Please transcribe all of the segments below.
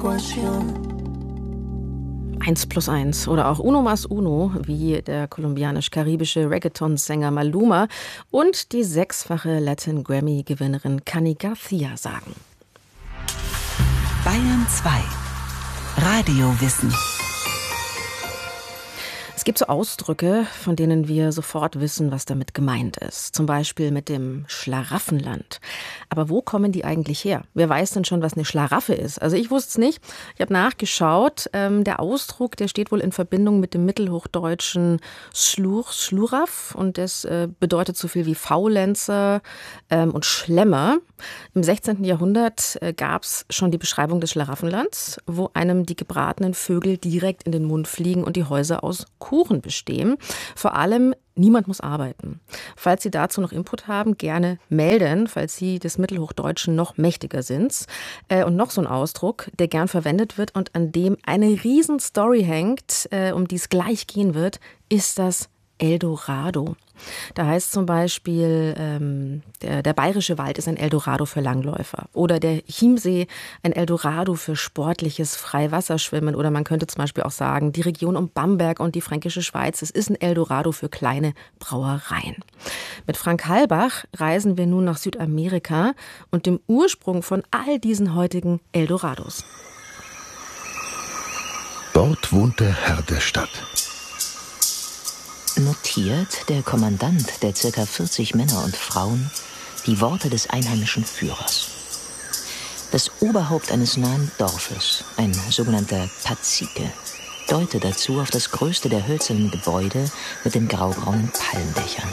ecuación. 1+1 oder auch Uno más Uno, wie der kolumbianisch-karibische Reggaeton-Sänger Maluma und die 6-fache Latin Grammy-Gewinnerin Cani Garcia sagen. Bayern 2 Radiowissen. Es gibt so Ausdrücke, von denen wir sofort wissen, was damit gemeint ist. Zum Beispiel mit dem Schlaraffenland. Aber wo kommen die eigentlich her? Wer weiß denn schon, was eine Schlarafffe ist? Also ich wusste es nicht. Ich habe nachgeschaut. Der Ausdruck, der steht wohl in Verbindung mit dem mittelhochdeutschen Schluraff. Und das bedeutet so viel wie Faulenzer und Schlemmer. Im 16. Jahrhundert gab es schon die Beschreibung des Schlaraffenlands, wo einem die gebratenen Vögel direkt in den Mund fliegen und die Häuser aus Kuchen bestehen. Vor allem, niemand muss arbeiten. Falls Sie dazu noch Input haben, gerne melden, falls Sie des Mittelhochdeutschen noch mächtiger sind. Und noch so ein Ausdruck, der gern verwendet wird und an dem eine Riesenstory hängt, um die es gleich gehen wird, ist das Eldorado. Da heißt zum Beispiel, der Bayerische Wald ist ein Eldorado für Langläufer. Oder der Chiemsee ein Eldorado für sportliches Freiwasserschwimmen. Oder man könnte zum Beispiel auch sagen, die Region um Bamberg und die Fränkische Schweiz, es ist ein Eldorado für kleine Brauereien. Mit Frank Halbach reisen wir nun nach Südamerika und dem Ursprung von all diesen heutigen Eldorados. Dort wohnt der Herr der Stadt. Notiert der Kommandant der ca. 40 Männer und Frauen die Worte des einheimischen Führers. Das Oberhaupt eines nahen Dorfes, ein sogenannter Pazike, deutet dazu auf das größte der hölzernen Gebäude mit den graubraunen Palmdächern.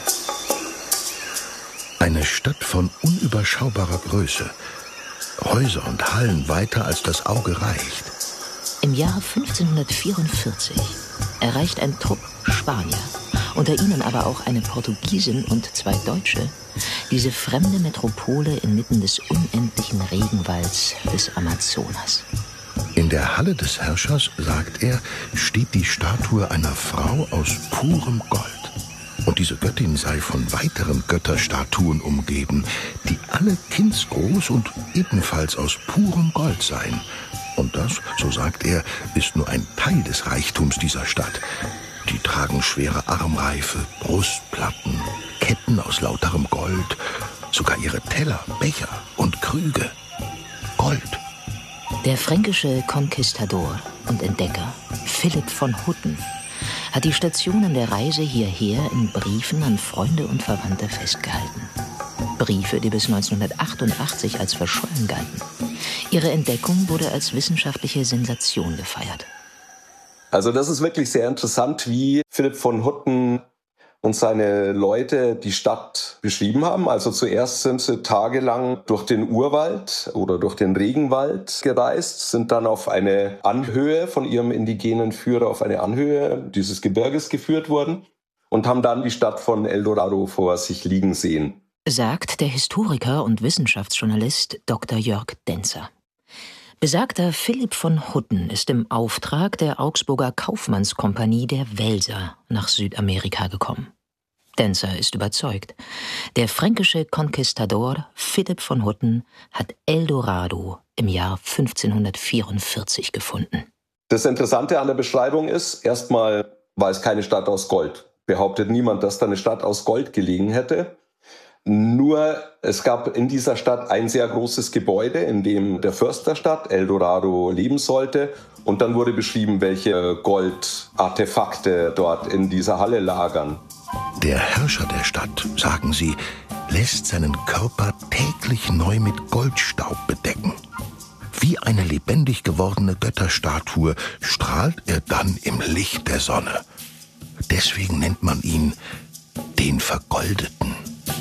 Eine Stadt von unüberschaubarer Größe. Häuser und Hallen weiter als das Auge reicht. Im Jahre 1544 erreicht ein Trupp Spanier, unter ihnen aber auch eine Portugiesin und 2 Deutsche, diese fremde Metropole inmitten des unendlichen Regenwalds des Amazonas. In der Halle des Herrschers, sagt er, steht die Statue einer Frau aus purem Gold. Und diese Göttin sei von weiteren Götterstatuen umgeben, die alle kindsgroß und ebenfalls aus purem Gold seien. Und das, so sagt er, ist nur ein Teil des Reichtums dieser Stadt. Die tragen schwere Armreife, Brustplatten, Ketten aus lauterem Gold, sogar ihre Teller, Becher und Krüge. Gold. Der fränkische Konquistador und Entdecker Philipp von Hutten hat die Stationen der Reise hierher in Briefen an Freunde und Verwandte festgehalten. Briefe, die bis 1988 als verschollen galten. Ihre Entdeckung wurde als wissenschaftliche Sensation gefeiert. Also das ist wirklich sehr interessant, wie Philipp von Hutten und seine Leute die Stadt beschrieben haben. Also zuerst sind sie tagelang durch den Urwald oder durch den Regenwald gereist, sind dann auf eine Anhöhe von ihrem indigenen Führer, auf eine Anhöhe dieses Gebirges geführt worden und haben dann die Stadt von Eldorado vor sich liegen sehen. Sagt der Historiker und Wissenschaftsjournalist Dr. Jörg Denzer. Besagter Philipp von Hutten ist im Auftrag der Augsburger Kaufmannskompanie der Welser nach Südamerika gekommen. Denzer ist überzeugt. Der fränkische Konquistador Philipp von Hutten hat Eldorado im Jahr 1544 gefunden. Das Interessante an der Beschreibung ist, erstmal war es keine Stadt aus Gold. Behauptet niemand, dass da eine Stadt aus Gold gelegen hätte. Nur es gab in dieser Stadt ein sehr großes Gebäude, in dem der Fürst der Stadt, Eldorado, leben sollte. Und dann wurde beschrieben, welche Goldartefakte dort in dieser Halle lagern. Der Herrscher der Stadt, sagen sie, lässt seinen Körper täglich neu mit Goldstaub bedecken. Wie eine lebendig gewordene Götterstatue strahlt er dann im Licht der Sonne. Deswegen nennt man ihn den Vergoldeten.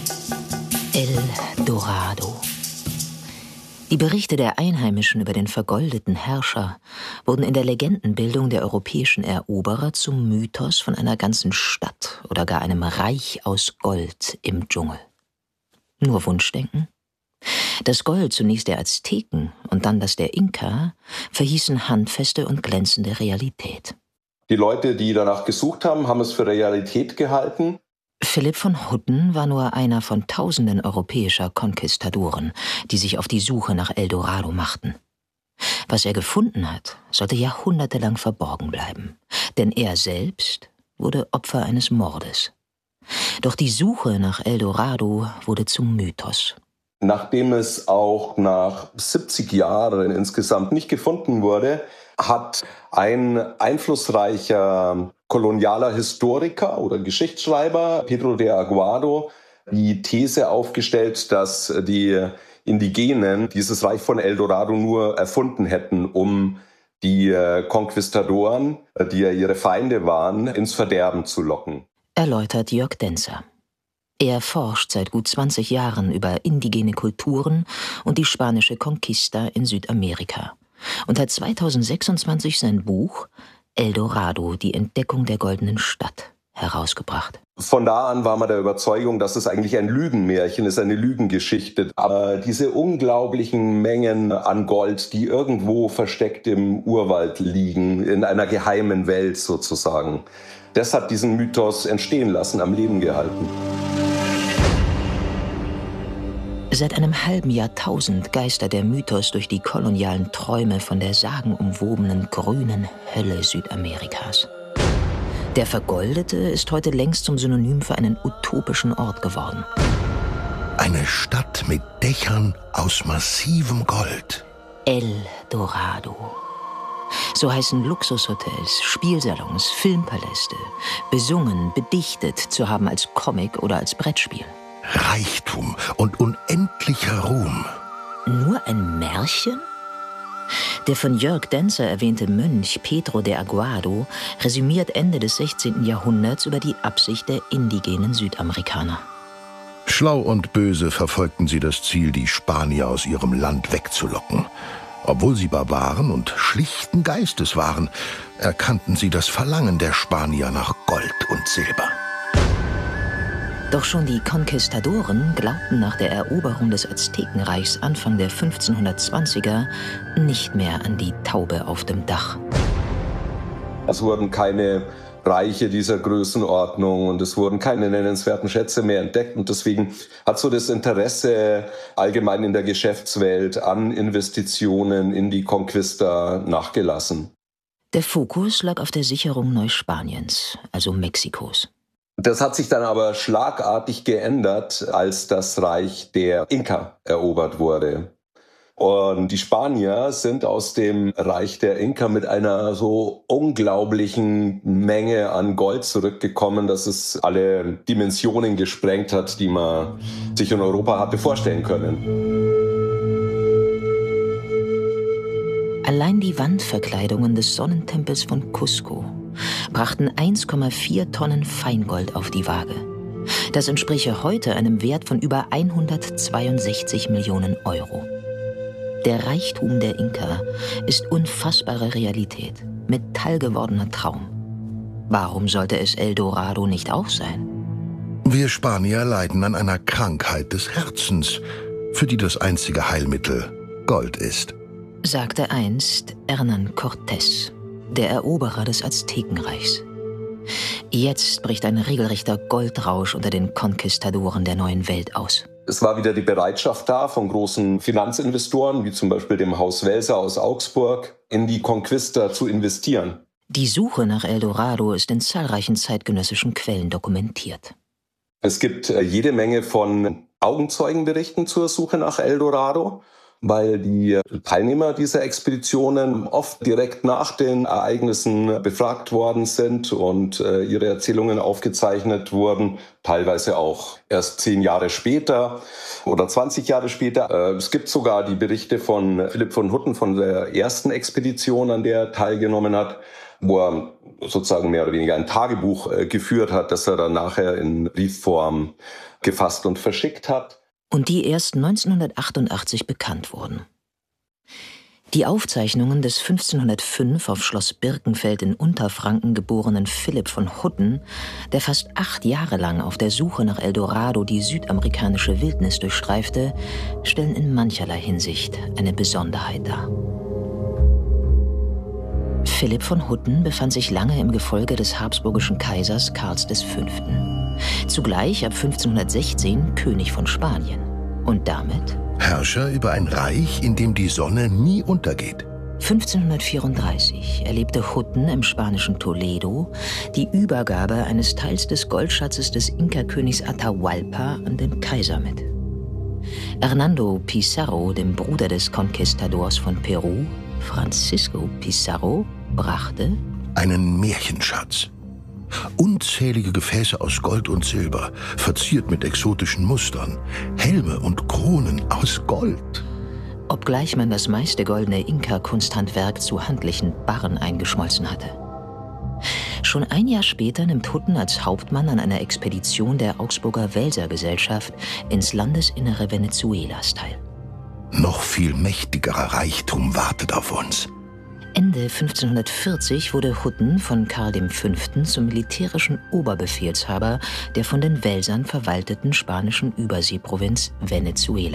Eldorado. Die Berichte der Einheimischen über den vergoldeten Herrscher wurden in der Legendenbildung der europäischen Eroberer zum Mythos von einer ganzen Stadt oder gar einem Reich aus Gold im Dschungel. Nur Wunschdenken? Das Gold zunächst der Azteken und dann das der Inka verhießen handfeste und glänzende Realität. Die Leute, die danach gesucht haben, haben es für Realität gehalten. Philipp von Hutten war nur einer von Tausenden europäischer Konquistadoren, die sich auf die Suche nach Eldorado machten. Was er gefunden hat, sollte jahrhundertelang verborgen bleiben, denn er selbst wurde Opfer eines Mordes. Doch die Suche nach El Dorado wurde zum Mythos. Nachdem es auch nach 70 Jahren insgesamt nicht gefunden wurde, hat ein einflussreicher kolonialer Historiker oder Geschichtsschreiber, Pedro de Aguado, die These aufgestellt, dass die Indigenen dieses Reich von El Dorado nur erfunden hätten, um die Konquistadoren, die ja ihre Feinde waren, ins Verderben zu locken. Erläutert Jörg Denzer. Er forscht seit gut 20 Jahren über indigene Kulturen und die spanische Conquista in Südamerika und hat 2026 sein Buch El Dorado, die Entdeckung der goldenen Stadt, herausgebracht. Von da an war man der Überzeugung, dass es eigentlich ein Lügenmärchen ist, eine Lügengeschichte. Aber diese unglaublichen Mengen an Gold, die irgendwo versteckt im Urwald liegen, in einer geheimen Welt sozusagen, das hat diesen Mythos entstehen lassen, am Leben gehalten. Seit einem halben Jahrtausend geistert der Mythos durch die kolonialen Träume von der sagenumwobenen grünen Hölle Südamerikas. Der Vergoldete ist heute längst zum Synonym für einen utopischen Ort geworden. Eine Stadt mit Dächern aus massivem Gold. El Dorado. So heißen Luxushotels, Spielsalons, Filmpaläste, besungen, bedichtet zu haben als Comic oder als Brettspiel. Reichtum und unendlicher Ruhm. Nur ein Märchen? Der von Jörg Denzer erwähnte Mönch Pedro de Aguado resümiert Ende des 16. Jahrhunderts über die Absicht der indigenen Südamerikaner. Schlau und böse verfolgten sie das Ziel, die Spanier aus ihrem Land wegzulocken. Obwohl sie Barbaren und schlichten Geistes waren, erkannten sie das Verlangen der Spanier nach Gold und Silber. Doch schon die Konquistadoren glaubten nach der Eroberung des Aztekenreichs Anfang der 1520er nicht mehr an die Taube auf dem Dach. Es wurden keine Reiche dieser Größenordnung und es wurden keine nennenswerten Schätze mehr entdeckt. Und deswegen hat so das Interesse allgemein in der Geschäftswelt an Investitionen in die Conquista nachgelassen. Der Fokus lag auf der Sicherung Neuspaniens, also Mexikos. Das hat sich dann aber schlagartig geändert, als das Reich der Inka erobert wurde. Und die Spanier sind aus dem Reich der Inka mit einer so unglaublichen Menge an Gold zurückgekommen, dass es alle Dimensionen gesprengt hat, die man sich in Europa hatte vorstellen können. Allein die Wandverkleidungen des Sonnentempels von Cusco brachten 1,4 Tonnen Feingold auf die Waage. Das entspräche heute einem Wert von über 162 Millionen Euro. Der Reichtum der Inka ist unfassbare Realität, metallgewordener Traum. Warum sollte es El Dorado nicht auch sein? Wir Spanier leiden an einer Krankheit des Herzens, für die das einzige Heilmittel Gold ist, sagte einst Hernán Cortés, der Eroberer des Aztekenreichs. Jetzt bricht ein regelrechter Goldrausch unter den Konquistadoren der neuen Welt aus. Es war wieder die Bereitschaft da von großen Finanzinvestoren, wie zum Beispiel dem Haus Welser aus Augsburg, in die Conquista zu investieren. Die Suche nach El Dorado ist in zahlreichen zeitgenössischen Quellen dokumentiert. Es gibt jede Menge von Augenzeugenberichten zur Suche nach El Dorado, weil die Teilnehmer dieser Expeditionen oft direkt nach den Ereignissen befragt worden sind und ihre Erzählungen aufgezeichnet wurden, teilweise auch erst 10 Jahre später oder 20 Jahre später. Es gibt sogar die Berichte von Philipp von Hutten von der ersten Expedition, an der er teilgenommen hat, wo er sozusagen mehr oder weniger ein Tagebuch geführt hat, das er dann nachher in Briefform gefasst und verschickt hat. Und die erst 1988 bekannt wurden. Die Aufzeichnungen des 1505 auf Schloss Birkenfeld in Unterfranken geborenen Philipp von Hutten, der fast 8 Jahre lang auf der Suche nach El Dorado die südamerikanische Wildnis durchstreifte, stellen in mancherlei Hinsicht eine Besonderheit dar. Philipp von Hutten befand sich lange im Gefolge des habsburgischen Kaisers Karls V., zugleich ab 1516 König von Spanien und damit Herrscher über ein Reich, in dem die Sonne nie untergeht. 1534 erlebte Hutten im spanischen Toledo die Übergabe eines Teils des Goldschatzes des Inka-Königs Atahualpa an den Kaiser mit. Hernando Pizarro, dem Bruder des Conquistadors von Peru, Francisco Pizarro, brachte einen Märchenschatz. Unzählige Gefäße aus Gold und Silber, verziert mit exotischen Mustern, Helme und Kronen aus Gold. Obgleich man das meiste goldene Inka-Kunsthandwerk zu handlichen Barren eingeschmolzen hatte. Schon ein Jahr später nimmt Hutten als Hauptmann an einer Expedition der Augsburger Welser-Gesellschaft ins Landesinnere Venezuelas teil. Noch viel mächtigerer Reichtum wartet auf uns. Ende 1540 wurde Hutten von Karl V. zum militärischen Oberbefehlshaber der von den Welsern verwalteten spanischen Überseeprovinz Venezuela.